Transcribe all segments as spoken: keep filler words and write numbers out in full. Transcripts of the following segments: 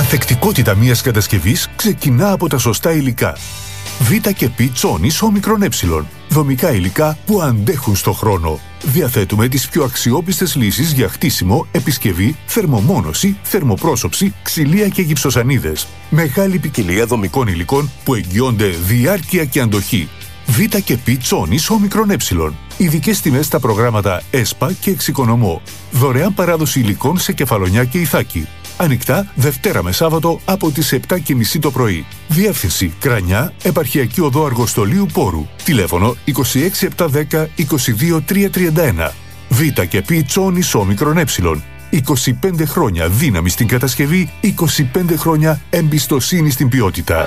ανθεκτικότητα μιας κατασκευής ξεκινά από τα σωστά υλικά. Β και Π Τσόνης όμικρον ε. Δομικά υλικά που αντέχουν στο χρόνο. Διαθέτουμε τις πιο αξιόπιστες λύσεις για χτίσιμο, επισκευή, θερμομόνωση, θερμοπρόσωψη, ξυλία και γυψοσανίδες. Μεγάλη ποικιλία δομικών υλικών που εγγυώνται διάρκεια και αντοχή. Β και Π Τσόνης όμικρον ε. Ειδικές τιμές στα προγράμματα ΕΣΠΑ και Εξοικονομώ. Δωρεάν παράδοση υλικών σε Κεφαλονιά και Ιθάκη. Ανοιχτά Δευτέρα με Σάββατο από τις επτά και μισή το πρωί. Διεύθυνση Κρανιά, Επαρχιακή Οδό Αργοστολίου Πόρου. Τηλέφωνο είκοσι έξι επτακόσια δέκα είκοσι δύο τριακόσια τριάντα ένα. Β και Π Τσόνης όμικρον ε. είκοσι πέντε χρόνια δύναμη στην κατασκευή, είκοσι πέντε χρόνια εμπιστοσύνη στην ποιότητα.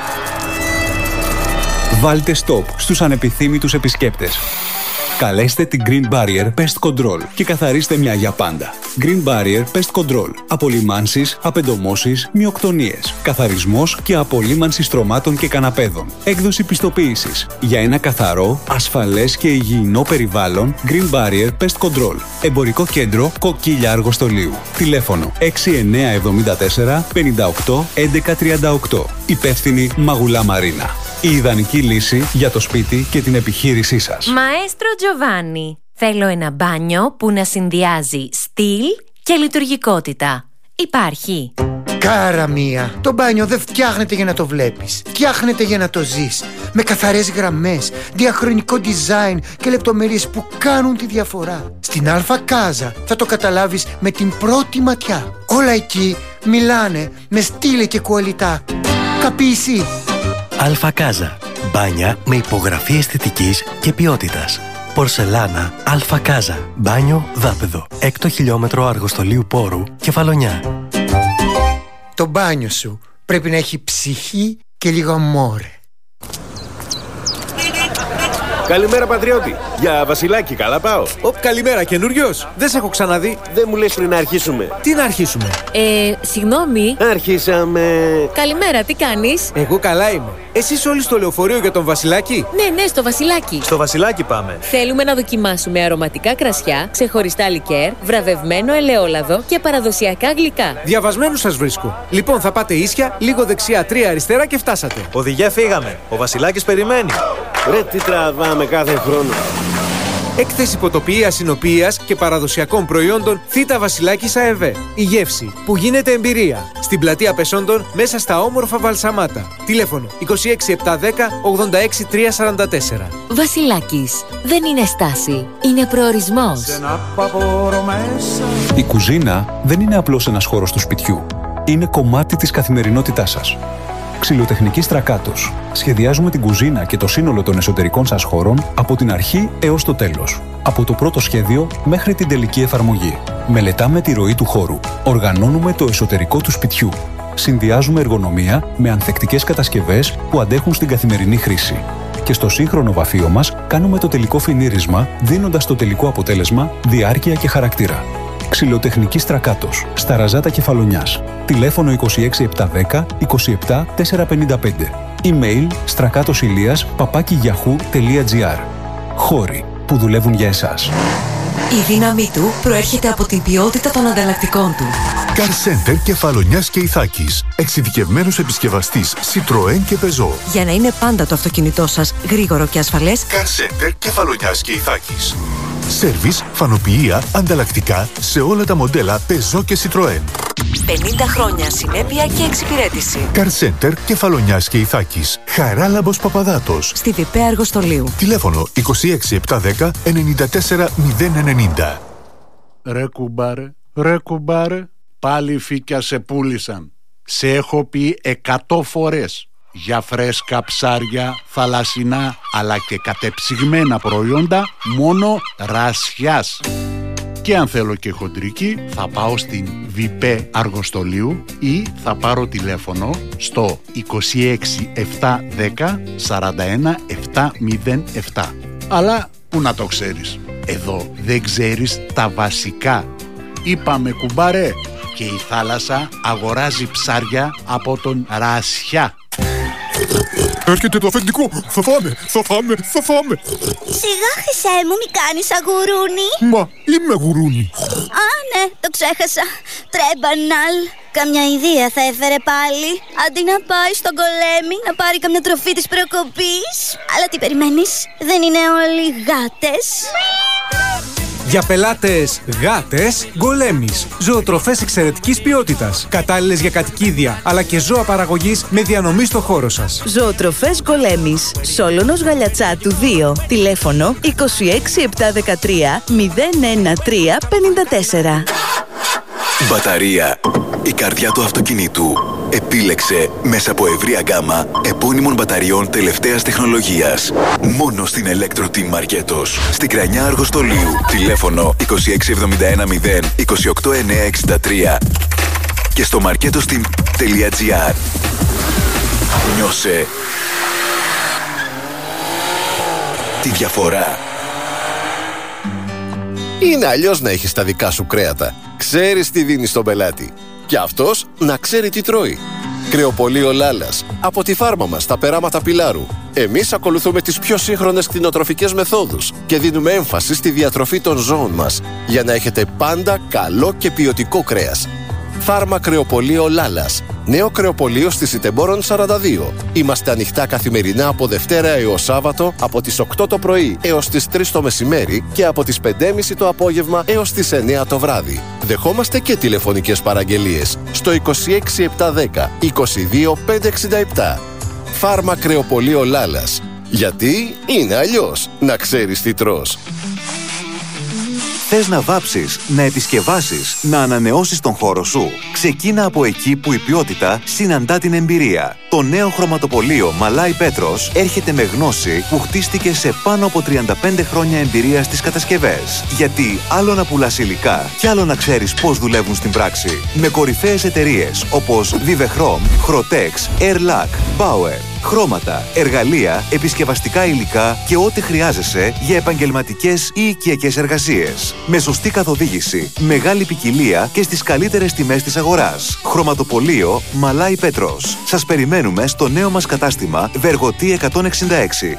Βάλτε stop στους ανεπιθύμητους επισκέπτες. Καλέστε την Green Barrier Pest Control και καθαρίστε μια για πάντα. Green Barrier Pest Control. Απολυμάνσεις, απεντομώσεις, μυοκτονίες. Καθαρισμός και απολύμανση στρωμάτων και καναπέδων. Έκδοση πιστοποίησης. Για ένα καθαρό, ασφαλές και υγιεινό περιβάλλον, Green Barrier Pest Control. Εμπορικό κέντρο Κοκκίλια Αργοστολίου. Τηλέφωνο έξι εννιά εβδομήντα τέσσερα πενήντα οκτώ έντεκα τριάντα οκτώ. Υπεύθυνη Μαγουλά Μαρίνα. Η ιδανική λύση για το σπίτι και την επιχείρησή σας. Μαέστρο Τζοβάνι. Θέλω ένα μπάνιο που να συνδυάζει στυλ και λειτουργικότητα. Υπάρχει. Κάρα μία, το μπάνιο δεν φτιάχνεται για να το βλέπεις. Φτιάχνεται για να το ζεις. Με καθαρές γραμμές, διαχρονικό design και λεπτομέρειες που κάνουν τη διαφορά. Στην Αλφα Κάζα θα το καταλάβεις με την πρώτη ματιά. Όλα εκεί μιλάνε με στήλε και κουαλιτά. Καπίσει. Αλφα Κάζα. Μπάνια με υπογραφή αισθητικής και ποιότητας. Πορσελάνα Αλφα Κάζα. Μπάνιο δάπεδο. Έκτο χιλιόμετρο Αργοστολίου Πόρου, Κεφαλονιά. Το μπάνιο σου πρέπει να έχει ψυχή και λίγο αμόρε. Καλημέρα, πατριώτη. Για Βασιλάκι, καλά πάω. Οπ, καλημέρα, καινούριος. Δεν σε έχω ξαναδεί. Δεν μου λες πριν να αρχίσουμε. Τι να αρχίσουμε? Ε, συγγνώμη. Αρχίσαμε. Καλημέρα, τι κάνεις? Εγώ καλά είμαι. Εσείς όλοι στο λεωφορείο για τον Βασιλάκι? Ναι, ναι, στο Βασιλάκι. Στο Βασιλάκι πάμε. Θέλουμε να δοκιμάσουμε αρωματικά κρασιά, ξεχωριστά λικέρ, βραβευμένο ελαιόλαδο και παραδοσιακά γλυκά. Διαβασμένους σας βρίσκω. Λοιπόν, θα πάτε ίσια, λίγο δεξιά, τρία αριστερά και φτάσατε. Οδηγέ, φύγαμε. Ο Βασιλάκης περιμένει. Ρε, τι τραβάμε κάθε χρόνο. Έκθεση ποτοποιίας, συνοποιίας και παραδοσιακών προϊόντων Θήτα Βασιλάκης ΑΕΒ. Η γεύση που γίνεται εμπειρία. Στην πλατεία Πεσόντων, μέσα στα όμορφα Βαλσαμάτα. Τηλέφωνο είκοσι έξι επτακόσια δέκα ογδόντα έξι τριακόσια σαράντα τέσσερα. Βασιλάκης. Δεν είναι στάση. Είναι προορισμός. Η κουζίνα δεν είναι απλώς ένας χώρος του σπιτιού. Είναι κομμάτι της καθημερινότητάς σας. Ξυλοτεχνική Στρακάτος. Σχεδιάζουμε την κουζίνα και το σύνολο των εσωτερικών σας χώρων από την αρχή έως το τέλος. Από το πρώτο σχέδιο μέχρι την τελική εφαρμογή. Μελετάμε τη ροή του χώρου. Οργανώνουμε το εσωτερικό του σπιτιού. Συνδυάζουμε εργονομία με ανθεκτικές κατασκευές που αντέχουν στην καθημερινή χρήση. Και στο σύγχρονο βαφείο μας κάνουμε το τελικό φινίρισμα, δίνοντας το τελικό αποτέλεσμα διάρκεια και χαρακτήρα. Ξυλοτεχνική Στρακάτος, στα Ραζάτα Κεφαλονιάς. Τηλέφωνο είκοσι έξι επτακόσια δέκα είκοσι επτά τετρακόσια πενήντα πέντε. Email στρακάτοσηλίας παπάκι γιαχού τελεία τζι άρ. Χώροι που δουλεύουν για εσάς. Η δύναμή του προέρχεται από την ποιότητα των ανταλλακτικών του. Car Center Κεφαλονιάς και Ιθάκης. Εξειδικευμένος επισκευαστής Citroën και Peugeot. Για να είναι πάντα το αυτοκίνητό σας γρήγορο και ασφαλές. Car Center Κεφαλονιάς και Ιθάκης. Σέρβις, φανοποιεία, ανταλλακτικά σε όλα τα μοντέλα Peugeot και Citroën. πενήντα χρόνια συνέπεια και εξυπηρέτηση. Car Center Κεφαλονιάς και Ιθάκης. Χαράλαμπος Παπαδάτος. Στη Διπέ Αργοστολίου. Τηλέφωνο είκοσι έξι επτακόσια δέκα ενενήντα τέσσερα μηδέν ενενήντα. Ρε κουμπάρε, ρε κουμπάρε, πάλι φύκια σε πούλησαν. Σε έχω πει εκατό φορές. Για φρέσκα ψάρια, θαλασσινά αλλά και κατεψυγμένα προϊόντα μόνο Ρασιάς. Και αν θέλω και χοντρική θα πάω στην Βιπέ Αργοστολίου ή θα πάρω τηλέφωνο στο είκοσι έξι επτακόσια δέκα σαράντα ένα επτακόσια επτά. Αλλά που να το ξέρεις, εδώ δεν ξέρεις τα βασικά. Είπαμε κουμπάρε, και η θάλασσα αγοράζει ψάρια από τον Ρασιά. έρχεται το αφεντικό. Θα φάμε, θα φάμε, θα φάμε. Σιγά, Χρυσέ μου, μη κάνεις αγουρούνι. Μα είμαι γουρούνι. Α, ναι, το ξέχασα. Τρέμπαναλ. Καμιά ιδέα θα έφερε πάλι. Αντί να πάει στον Γκολέμι να πάρει καμιά τροφή της προκοπής. Αλλά τι περιμένεις, δεν είναι όλοι γάτες? Για πελάτες γάτες, Γκολέμις. Ζωοτροφές εξαιρετικής ποιότητας. Κατάλληλες για κατοικίδια, αλλά και ζώα παραγωγής με διανομή στο χώρο σας. Ζωοτροφές Γκολέμις. Σόλωνος Γαλιατσάτου δύο. Τηλέφωνο είκοσι έξι επτακόσια δεκατρία μηδέν ένα τρία πενήντα τέσσερα. Μπαταρία. Η καρδιά του αυτοκινήτου επίλεξε μέσα από ευρεία γκάμα επώνυμων μπαταριών τελευταίας τεχνολογίας. Μόνο στην Electro Team Marketos. Στην Κρανιά Αργοστολίου. Τηλέφωνο είκοσι έξι εβδομήντα ένα μηδέν είκοσι οκτώ εννιακόσια εξήντα τρία και στο marketosteam τελεία gr. Νιώσε τη διαφορά. Είναι αλλιώς να έχεις τα δικά σου κρέατα. Ξέρεις τι δίνεις στον πελάτη. Και αυτός να ξέρει τι τρώει. Κρεοπωλείο Λάλας. Από τη φάρμα μας, τα περάματα Πιλάρου. Εμείς ακολουθούμε τις πιο σύγχρονες κτηνοτροφικές μεθόδους και δίνουμε έμφαση στη διατροφή των ζώων μας, για να έχετε πάντα καλό και ποιοτικό κρέας. Φάρμα Κρεοπωλείο Λάλας. Νέο κρεοπωλείο στη Σιτεμπόρων σαράντα δύο. Είμαστε ανοιχτά καθημερινά από Δευτέρα έως Σάββατο από τις οκτώ το πρωί έως τις τρεις το μεσημέρι και από τις πέντε και μισή το απόγευμα έως τις εννιά το βράδυ. Δεχόμαστε και τηλεφωνικές παραγγελίες στο είκοσι έξι επτακόσια δέκα είκοσι δύο πεντακόσια εξήντα επτά. Φάρμα Κρεοπωλείο Λάλας. Γιατί είναι αλλιώς να ξέρεις τι τρως. Θες να βάψεις, να επισκευάσεις, να ανανεώσεις τον χώρο σου? Ξεκίνα από εκεί που η ποιότητα συναντά την εμπειρία. Το νέο χρωματοπωλείο Μαλάι Πέτρος έρχεται με γνώση που χτίστηκε σε πάνω από τριάντα πέντε χρόνια εμπειρία στις κατασκευές. Γιατί άλλο να πουλάς υλικά και άλλο να ξέρεις πώς δουλεύουν στην πράξη. Με κορυφαίες εταιρείες όπως Vivechrom, Chrotex, Airlac, Bauer. Χρώματα, εργαλεία, επισκευαστικά υλικά και ό,τι χρειάζεσαι για επαγγελματικές ή οικιακές εργασίες. Με σωστή καθοδήγηση, μεγάλη ποικιλία και στις καλύτερες τιμές της αγοράς. Χρωματοπωλείο Μαλάι Πέτρος. Σας περιμένουμε στο νέο μας κατάστημα Βεργοτή εκατόν εξήντα έξι.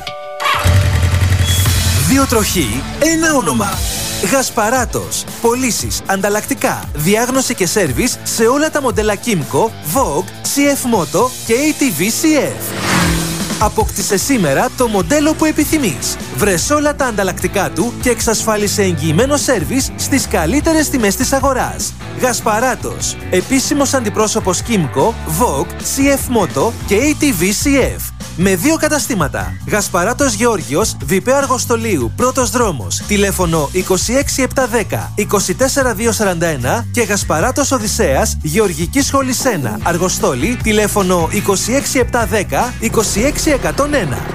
Δύο τροχοί, ένα όνομα. Γασπαράτος. Πωλήσεις, ανταλλακτικά, διάγνωση και σέρβις σε όλα τα μοντέλα Kymco, Vogue, σι εφ Moto και έι τι βι σι εφ. Απόκτησε σήμερα το μοντέλο που επιθυμείς. Βρες όλα τα ανταλλακτικά του και εξασφάλισε εγγυημένο σέρβις στις καλύτερες τιμές της αγοράς. Γασπαράτος. Επίσημος αντιπρόσωπος Kymco, Vogue, σι εφ Moto και έι τι βι σι εφ. Με δύο καταστήματα. Γασπαράτος Γεώργιος, Βιπέ Αργοστολίου, πρώτος δρόμος. Τηλέφωνο είκοσι έξι επτακόσια δέκα είκοσι τέσσερα διακόσια σαράντα ένα και Γασπαράτος Οδυσσέας, Γεωργική Σχολής ένα, Αργοστόλη, τηλέφωνο είκοσι έξι επτακόσια δέκα είκοσι έξι εκατόν ένα.